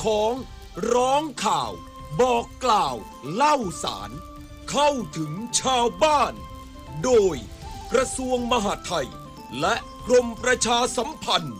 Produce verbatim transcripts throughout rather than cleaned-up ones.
ของร้องข่าวบอกกล่าวเล่าสารเข้าถึงชาวบ้านโดยกระทรวงมหาดไทยและกรมประชาสัมพันธ์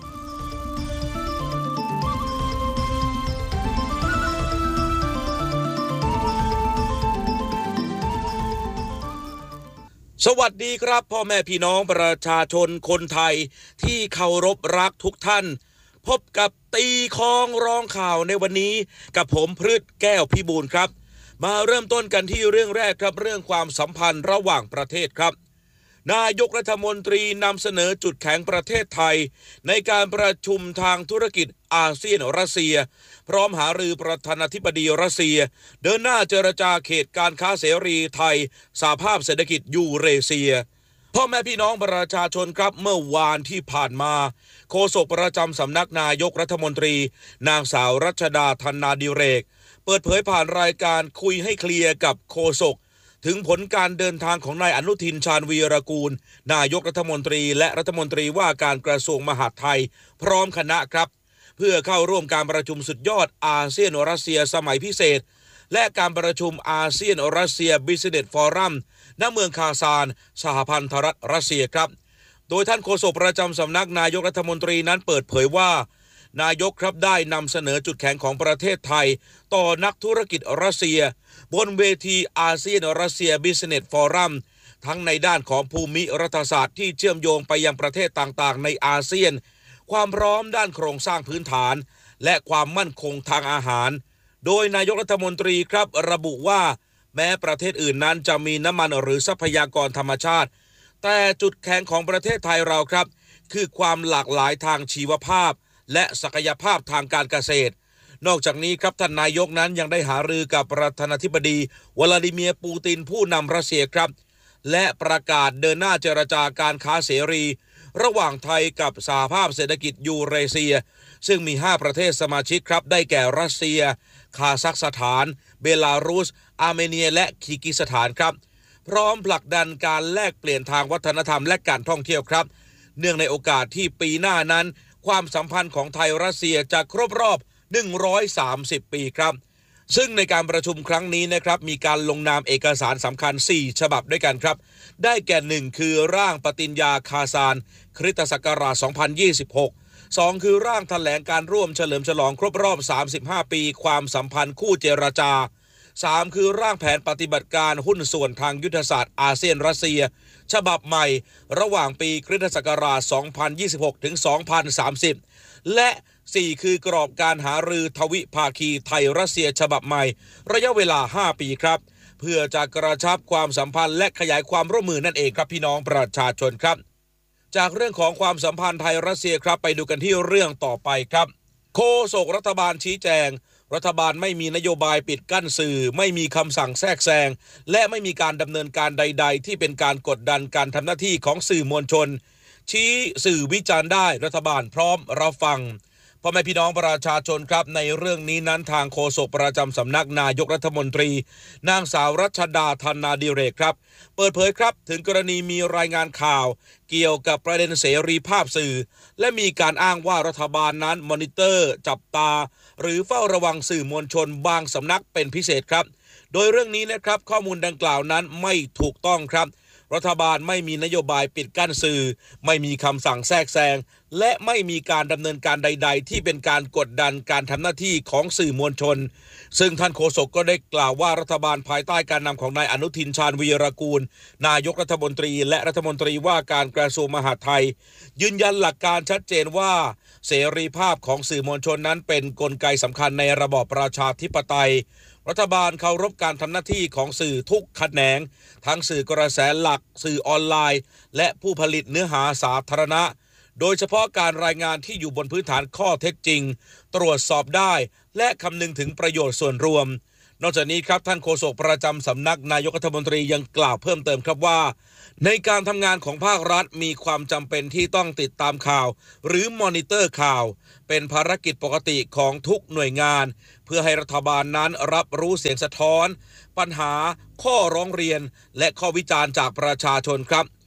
สวัสดีครับพ่อแม่พี่น้องประชาชนคนไทยที่เคารพรักทุกท่านพบกับตีคองร้องข่าวในวันนี้กับผมพฤทธิ์แก้วพิบูลครับมาเริ่มต้นกันที่เรื่องแรกครับเรื่องความสัมพันธ์ระหว่างประเทศครับนายกรัฐมนตรีนำเสนอจุดแข็งประเทศไทยในการประชุมทางธุรกิจอาเซียนรัสเซียพร้อมหารือประธานาธิบดีรัสเซียเดินหน้าเจรจาเขตการค้าเสรีไทยสหภาพเศรษฐกิจยูเรเซียพ่อแม่พี่น้องประชาชนครับเมื่อวานที่ผ่านมาโฆษกประจำสำนักนายกรัฐมนตรีนางสาวรัชดาธนาดิเรกเปิดเผยผ่านรายการคุยให้เคลียร์กับโฆษกถึงผลการเดินทางของนายอนุทินชาญวีรกูลนายกรัฐมนตรีและรัฐมนตรีว่าการกระทรวงมหาดไทยพร้อมคณะครับเพื่อเข้าร่วมการประชุมสุดยอดอาเซียนรัสเซียสมัยพิเศษและการประชุมอาเซียนรัสเซียบิสเนสฟอรัมณเมืองคาซานสหพันธรัฐรัสเซียครับโดยท่านโฆษกประจำสำนักนายกรัฐมนตรีนั้นเปิดเผยว่านายกครับได้นำเสนอจุดแข็งของประเทศไทยต่อนักธุรกิจรัสเซียบนเวทีอาเซียนรัสเซียบิสเนสฟอรัมทั้งในด้านของภูมิรัฐศาสตร์ที่เชื่อมโยงไปยังประเทศต่างๆในอาเซียนความพร้อมด้านโครงสร้างพื้นฐานและความมั่นคงทางอาหารโดยนายกรัฐมนตรีครับระบุว่าแม้ประเทศอื่นนั้นจะมีน้ำมันหรือทรัพยากรธรรมชาติแต่จุดแข็งของประเทศไทยเราครับคือความหลากหลายทางชีวภาพและศักยภาพทางการเกษตรนอกจากนี้ครับท่านนายกนั้นยังได้หารือกับประธานาธิบดีวลาดิเมียร์ปูตินผู้นำรัสเซียครับและประกาศเดินหน้าเจรจาการค้าเสรีระหว่างไทยกับสหภาพเศรษฐกิจยูเรเซียซึ่งมีห้าประเทศสมาชิกครับได้แก่รัสเซียคาซัคสถานเบลารุสอาร์เมเนียและคีร์กิสถานครับพร้อมผลักดันการแลกเปลี่ยนทางวัฒนธรรมและการท่องเที่ยวครับเนื่องในโอกาสที่ปีหน้านั้นความสัมพันธ์ของไทยรัสเซียจะครบรอบหนึ่งร้อยสามสิบปีครับซึ่งในการประชุมครั้งนี้นะครับมีการลงนามเอกสารสำคัญสี่ฉบับด้วยกันครับได้แก่หนึ่งคือร่างปฏิญญาคาซานคริสตศักราชสองพันยี่สิบหก สองคือร่างแถลงการร่วมเฉลิมฉลองครบรอบสามสิบห้าปีความสัมพันธ์คู่เจรจาสามคือร่างแผนปฏิบัติการหุ้นส่วนทางยุทธศาสตร์อาเซียนรัสเซียฉบับใหม่ระหว่างปีคริสตศักราชสองพันยี่สิบหกถึงสองพันสามสิบและสี่คือกรอบการหารือทวิภาคีไทยรัสเซียฉบับใหม่ระยะเวลาห้าปีครับเพื่อจะกระชับความสัมพันธ์และขยายความร่วมมือนั่นเองครับพี่น้องประชาชนครับจากเรื่องของความสัมพันธ์ไทยรัสเซียครับไปดูกันที่เรื่องต่อไปครับโฆษกรัฐบาลชี้แจงรัฐบาลไม่มีนโยบายปิดกั้นสื่อไม่มีคำสั่งแทรกแซงและไม่มีการดำเนินการใดๆที่เป็นการกดดันการทำหน้าที่ของสื่อมวลชนชี้สื่อวิจารณ์ได้รัฐบาลพร้อมรับฟังพ่อแม่พี่น้องประชาชนครับในเรื่องนี้นั้นทางโฆษกประจำสำนักนายกรัฐมนตรีนางสาวรัชดาธนาดิเรกครับเปิดเผยครับถึงกรณีมีรายงานข่าวเกี่ยวกับประเด็นเสรีภาพสื่อและมีการอ้างว่ารัฐบาลนั้นมอนิเตอร์จับตาหรือเฝ้าระวังสื่อมวลชนบางสำนักเป็นพิเศษครับโดยเรื่องนี้นะครับข้อมูลดังกล่าวนั้นไม่ถูกต้องครับรัฐบาลไม่มีนโยบายปิดกั้นสื่อไม่มีคำสั่งแทรกแซงและไม่มีการดำเนินการใดๆที่เป็นการกดดันการทำหน้าที่ของสื่อมวลชนซึ่งท่านโฆษกก็ได้กล่าวว่ารัฐบาลภายใต้การนำของนายอนุทินชาญวีรกูลนายกรัฐมนตรีและรัฐมนตรีว่าการกระทรวงมหาดไทยยืนยันหลักการชัดเจนว่าเสรีภาพของสื่อมวลชนนั้นเป็นกลไกสำคัญในระบอบประชาธิปไตยรัฐบาลเคารพการทำหน้าที่ของสื่อทุกแขนงทั้งสื่อกระแสหลักสื่อออนไลน์และผู้ผลิตเนื้อหาสาธารณะโดยเฉพาะการรายงานที่อยู่บนพื้นฐานข้อเท็จจริงตรวจสอบได้และคำนึงถึงประโยชน์ส่วนรวมนอกจากนี้ครับท่านโฆษกประจำสำนักนายกรัฐมนตรียังกล่าวเพิ่มเติมครับว่าในการทำงานของภาครัฐมีความจำเป็นที่ต้องติดตามข่าวหรือมอนิเตอร์ข่าวเป็นภารกิจปกติของทุกหน่วยงานเพื่อให้รัฐบาลนั้นรับรู้เสียงสะท้อนปัญหาข้อร้องเรียนและข้อวิจารณ์จากประชาชนครับ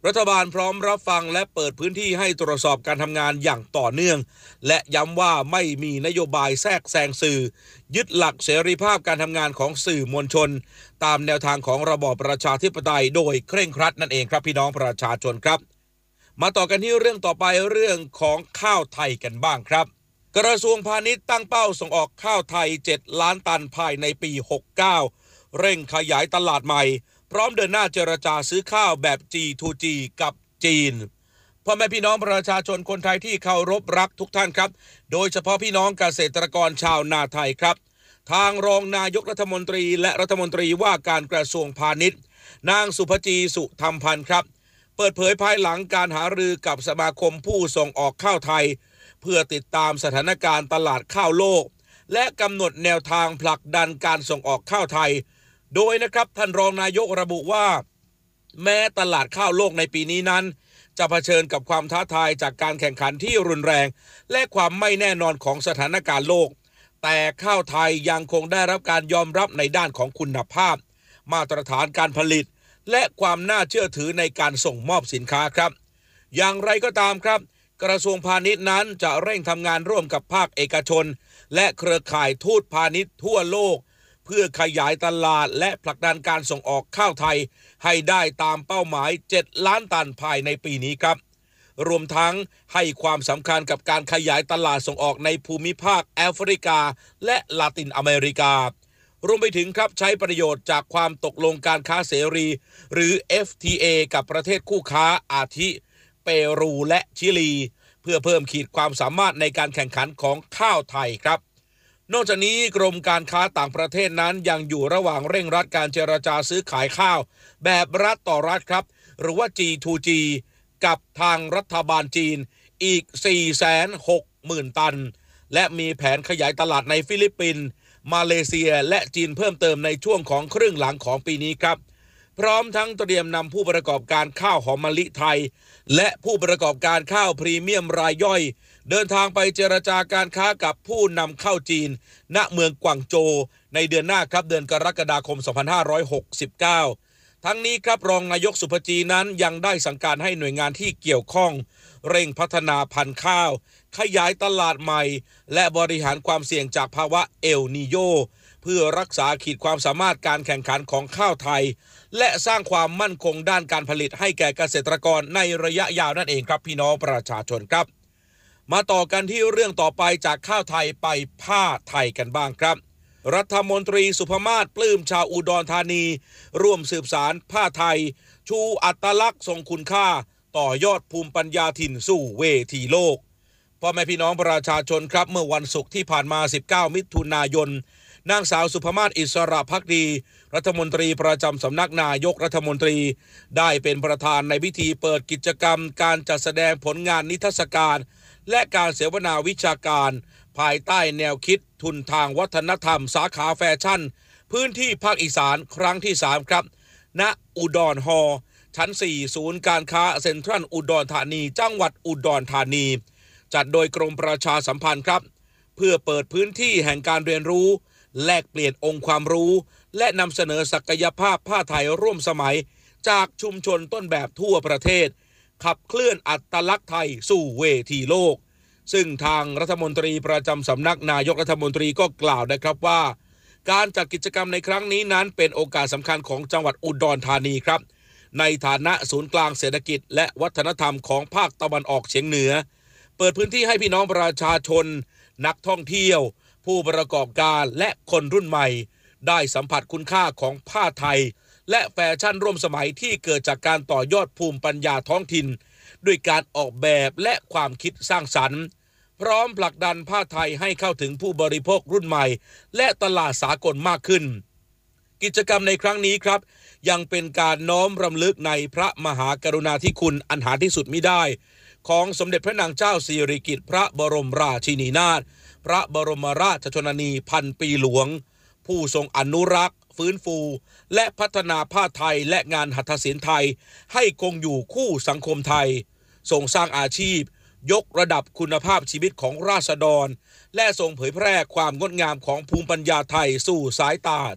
รัฐบาลพร้อมรับฟังและเปิดพื้นที่ให้ตรวจสอบการทำงานอย่างต่อเนื่องและย้ำว่าไม่มีนโยบายแทรกแซงสื่อยึดหลักเสรีภาพการทำงานของสื่อมวลชนตามแนวทางของระบอบประชาธิปไตยโดยเคร่งครัดนั่นเองครับพี่น้องประชาชนครับมาต่อกันที่เรื่องต่อไปเรื่องของข้าวไทยกันบ้างครับกระทรวงพาณิชย์ตั้งเป้าส่งออกข้าวไทยเจ็ดล้านตันภายในปีหกสิบเก้าเร่งขยายตลาดใหม่พร้อมเดินหน้าเจรจาซื้อข้าวแบบ จี ทู จี กับจีนพ่อแม่พี่น้องประชาชนคนไทยที่เคารพรักทุกท่านครับโดยเฉพาะพี่น้องเกษตรกรชาวนาไทยครับทางรองนายกรัฐมนตรีและรัฐมนตรีว่าการกระทรวงพาณิชย์นางสุภจีสุธรรมพันธ์ครับเปิดเผยภายหลังการหารือกับสมาคมผู้ส่งออกข้าวไทยเพื่อติดตามสถานการณ์ตลาดข้าวโลกและกำหนดแนวทางผลักดันการส่งออกข้าวไทยโดยนะครับท่านรองนายกระบุว่าแม้ตลาดข้าวโลกในปีนี้นั้นจะเผชิญกับความท้าทายจากการแข่งขันที่รุนแรงและความไม่แน่นอนของสถานการณ์โลกแต่ข้าวไทยยังคงได้รับการยอมรับในด้านของคุณภาพมาตรฐานการผลิตและความน่าเชื่อถือในการส่งมอบสินค้าครับอย่างไรก็ตามครับกระทรวงพาณิชย์นั้นจะเร่งทำงานร่วมกับภาคเอกชนและเครือข่ายทูตพาณิชย์ทั่วโลกเพื่อขยายตลาดและผลักดันการส่งออกข้าวไทยให้ได้ตามเป้าหมายเจ็ดล้านตันภายในปีนี้ครับรวมทั้งให้ความสำคัญกับการขยายตลาดส่งออกในภูมิภาคแอฟริกาและลาตินอเมริการวมไปถึงครับใช้ประโยชน์จากความตกลงการค้าเสรีหรือ เอฟ ที เอ กับประเทศคู่ค้าอาทิเปรูและชิลีเพื่อเพิ่มขีดความสามารถในการแข่งขันของข้าวไทยครับนอกจากนี้กรมการค้าต่างประเทศนั้นยังอยู่ระหว่างเร่งรัดการเจรจาซื้อขายข้าวแบบรัฐต่อรัฐครับหรือว่า จี ทู จี กับทางรัฐบาลจีนอีก สี่แสนหกหมื่น ตันและมีแผนขยายตลาดในฟิลิปปินส์มาเลเซียและจีนเพิ่มเติมในช่วงของครึ่งหลังของปีนี้ครับพร้อมทั้งเตรียมนำผู้ประกอบการข้าวหอมมะลิไทยและผู้ประกอบการข้าวพรีเมียมรายย่อยเดินทางไปเจรจาการค้ากับผู้นำเข้าจีนณเมืองกวางโจวในเดือนหน้าครับเดือนกรกฎาคมสองพันห้าร้อยหกสิบเก้าทั้งนี้ครับรองนายกสุภจีนั้นยังได้สั่งการให้หน่วยงานที่เกี่ยวข้องเร่งพัฒนาพันธุ์ข้าวขยายตลาดใหม่และบริหารความเสี่ยงจากภาวะเอลนีโญเพื่อรักษาขีดความสามารถการแข่งขันของข้าวไทยและสร้างความมั่นคงด้านการผลิตให้แก่เกษตรกรในระยะยาวนั่นเองครับพี่น้องประชาชนครับมาต่อกันที่เรื่องต่อไปจากข้าวไทยไปผ้าไทยกันบ้างครับรัฐมนตรีสุภมาศปลื้มชาวอุดรธานีร่วมสืบสารผ้าไทยชูอัตลักษณ์ทรงคุณค่าต่อยอดภูมิปัญญาถิ่นสู่เวทีโลกพ่อแม่พี่น้องประชาชนครับเมื่อวันศุกร์ที่ผ่านมาสิบเก้ามิถุนายนนางสาวสุภมาศอิสระภักดีรัฐมนตรีประจำสำนักนายกรัฐมนตรีได้เป็นประธานในพิธีเปิดกิจกรรมการจัดแสดงผลงานนิทรรศการและการเสวนาวิชาการภายใต้แนวคิดทุนทางวัฒนธรรมสาขาแฟชั่นพื้นที่ภาคอีสานครั้งที่สามครับณอุดรฮอลล์ชั้นสี่ศูนย์การค้าเซ็นทรัลอุดรธานีจังหวัดอุดรธานีจัดโดยกรมประชาสัมพันธ์ครับเพื่อเปิดพื้นที่แห่งการเรียนรู้แลกเปลี่ยนองค์ความรู้และนำเสนอศักยภาพผ้าไทยร่วมสมัยจากชุมชนต้นแบบทั่วประเทศขับเคลื่อนอัตลักษณ์ไทยสู่เวทีโลกซึ่งทางรัฐมนตรีประจำสำนักนายกรัฐมนตรีก็กล่าวนะครับว่าการจัดกิจกรรมในครั้งนี้นั้นเป็นโอกาสสำคัญของจังหวัดอุดรธานีครับในฐานะศูนย์กลางเศรษฐกิจและวัฒนธรรมของภาคตะวันออกเฉียงเหนือเปิดพื้นที่ให้พี่น้องประชาชนนักท่องเที่ยวผู้ประกอบการและคนรุ่นใหม่ได้สัมผัสคุณค่าของผ้าไทยและแฟชั่นร่วมสมัยที่เกิดจากการต่อยอดภูมิปัญญาท้องถิ่นด้วยการออกแบบและความคิดสร้างสรรค์พร้อมผลักดันผ้าไทยให้เข้าถึงผู้บริโภครุ่นใหม่และตลาดสากลมากขึ้นกิจกรรมในครั้งนี้ครับยังเป็นการน้อมรำลึกในพระมหากรุณาธิคุณอันหาที่สุดมิได้ของสมเด็จพระนางเจ้าสิริกิติ์พระบรมราชินีนาถพระบรมราชชนนีพันปีหลวงผู้ทรงอนุรักษ์ฟื้นฟูและพัฒนาผ้าไทยและงานหัตถศิลป์ไทยให้คงอยู่คู่สังคมไทยทรงสร้างอาชีพยกระดับคุณภาพชีวิตของราษฎรและทรงเผยแพร่ความงดงามของภูมิปัญญาไทยสู่สายตา